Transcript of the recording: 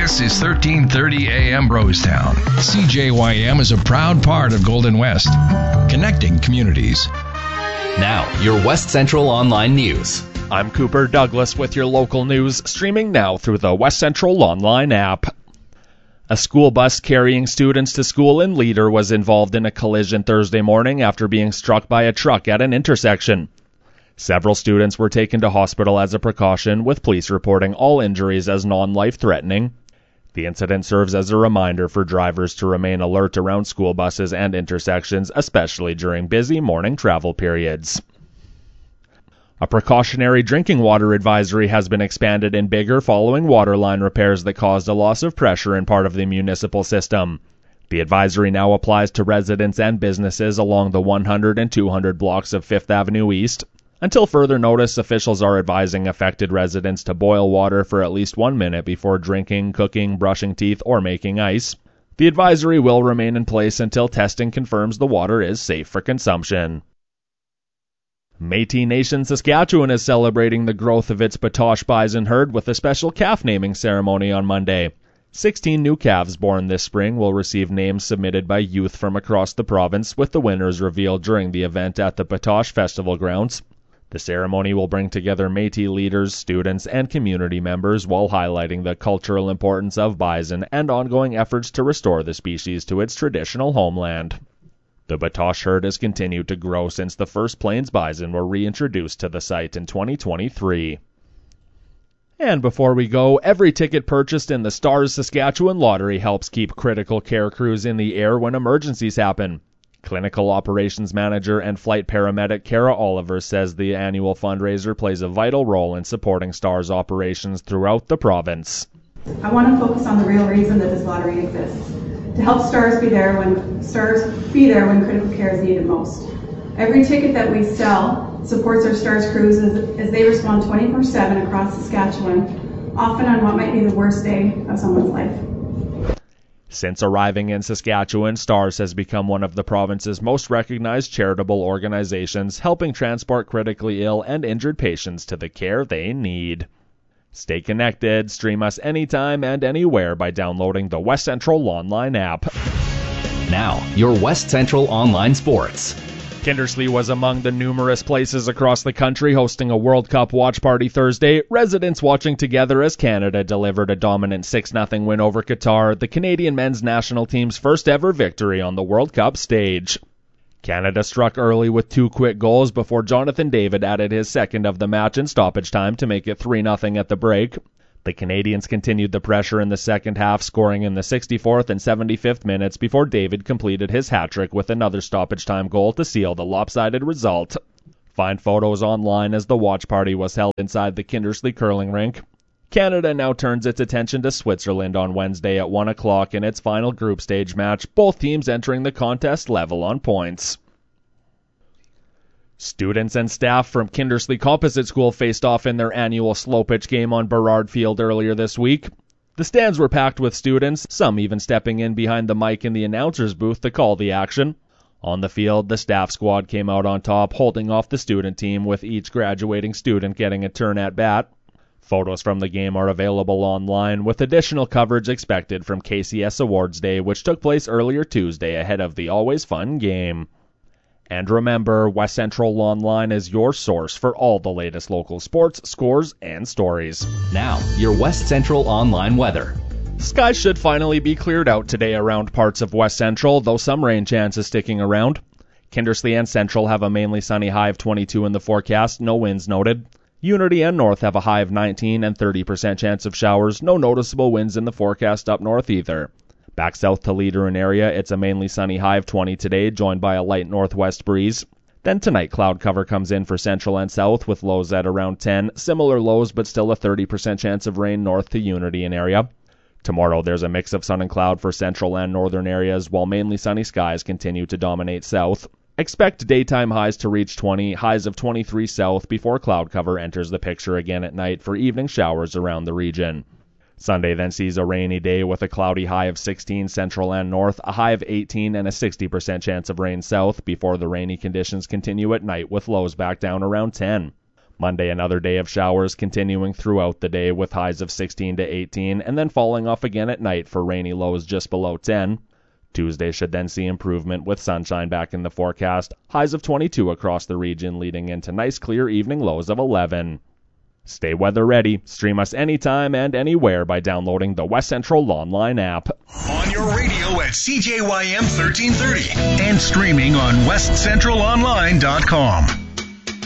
This is 1330 AM Brostown. CJYM is a proud part of Golden West, connecting communities. Now, your West Central Online News. I'm Cooper Douglas with your local news, streaming now through the West Central Online app. A school bus carrying students to school in Leader was involved in a collision Thursday morning after being struck by a truck at an intersection. Several students were taken to hospital as a precaution, with police reporting all injuries as non-life-threatening. The incident serves as a reminder for drivers to remain alert around school buses and intersections, especially during busy morning travel periods. A precautionary drinking water advisory has been expanded in Biggar following water line repairs that caused a loss of pressure in part of the municipal system. The advisory now applies to residents and businesses along the 100 and 200 blocks of 5th Avenue East. Until further notice, officials are advising affected residents to boil water for at least 1 minute before drinking, cooking, brushing teeth, or making ice. The advisory will remain in place until testing confirms the water is safe for consumption. Métis Nation Saskatchewan is celebrating the growth of its Batoche bison herd with a special calf naming ceremony on Monday. 16 new calves born this spring will receive names submitted by youth from across the province, with the winners revealed during the event at the Batoche Festival grounds. The ceremony will bring together Métis leaders, students, and community members while highlighting the cultural importance of bison and ongoing efforts to restore the species to its traditional homeland. The Batoche herd has continued to grow since the first Plains bison were reintroduced to the site in 2023. And before we go, every ticket purchased in the Stars Saskatchewan Lottery helps keep critical care crews in the air when emergencies happen. Clinical Operations Manager and Flight Paramedic Kara Oliver says the annual fundraiser plays a vital role in supporting STARS operations throughout the province. I want to focus on the real reason that this lottery exists, to help STARS be there when critical care is needed most. Every ticket that we sell supports our STARS crews as they respond 24/7 across Saskatchewan, often on what might be the worst day of someone's life. Since arriving in Saskatchewan, STARS has become one of the province's most recognized charitable organizations, helping transport critically ill and injured patients to the care they need. Stay connected, stream us anytime and anywhere by downloading the West Central Online app. Now, your West Central Online Sports. Kindersley was among the numerous places across the country hosting a World Cup watch party Thursday, residents watching together as Canada delivered a dominant 6-0 win over Qatar, the Canadian men's national team's first ever victory on the World Cup stage. Canada struck early with 2 quick goals before Jonathan David added his second of the match in stoppage time to make it 3-0 at the break. The Canadians continued the pressure in the second half, scoring in the 64th and 75th minutes before David completed his hat-trick with another stoppage time goal to seal the lopsided result. Find photos online as the watch party was held inside the Kindersley curling rink. Canada now turns its attention to Switzerland on Wednesday at 1 o'clock in its final group stage match, both teams entering the contest level on points. Students and staff from Kindersley Composite School faced off in their annual slow pitch game on Burrard Field earlier this week. The stands were packed with students, some even stepping in behind the mic in the announcer's booth to call the action. On the field, the staff squad came out on top, holding off the student team, with each graduating student getting a turn at bat. Photos from the game are available online, with additional coverage expected from KCS Awards Day, which took place earlier Tuesday ahead of the always fun game. And remember, West Central Online is your source for all the latest local sports, scores, and stories. Now, your West Central Online weather. Skies should finally be cleared out today around parts of West Central, though some rain chances sticking around. Kindersley and Central have a mainly sunny high of 22 in the forecast, no winds noted. Unity and North have a high of 19 and 30% chance of showers, no noticeable winds in the forecast up north either. Back south to Leader and area, it's a mainly sunny high of 20 today, joined by a light northwest breeze. Then tonight, cloud cover comes in for central and south with lows at around 10, similar lows but still a 30% chance of rain north to Unity and area. Tomorrow, there's a mix of sun and cloud for central and northern areas, while mainly sunny skies continue to dominate south. Expect daytime highs to reach 20, highs of 23 south before cloud cover enters the picture again at night for evening showers around the region. Sunday then sees a rainy day with a cloudy high of 16 central and north, a high of 18 and a 60% chance of rain south before the rainy conditions continue at night with lows back down around 10. Monday, another day of showers continuing throughout the day with highs of 16 to 18 and then falling off again at night for rainy lows just below 10. Tuesday should then see improvement with sunshine back in the forecast, highs of 22 across the region leading into nice clear evening lows of 11. Stay weather ready. Stream us anytime and anywhere by downloading the West Central Online app. On your radio at CJYM 1330 and streaming on westcentralonline.com.